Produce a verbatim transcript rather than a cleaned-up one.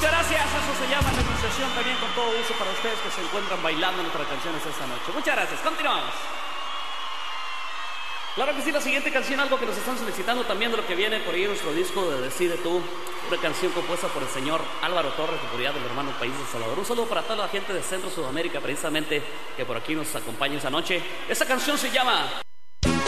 Muchas gracias, eso se llama negociación también con todo gusto para ustedes que se encuentran bailando nuestras canciones esta noche. Muchas gracias, continuamos. Claro que sí, la siguiente canción, algo que nos están solicitando también de lo que viene por ahí nuestro disco de Decide Tú, una canción compuesta por el señor Álvaro Torres, de Puridad del hermano país de Salvador. Un saludo para toda la gente de Centro Sudamérica, precisamente, que por aquí nos acompaña esa noche. Esta canción se llama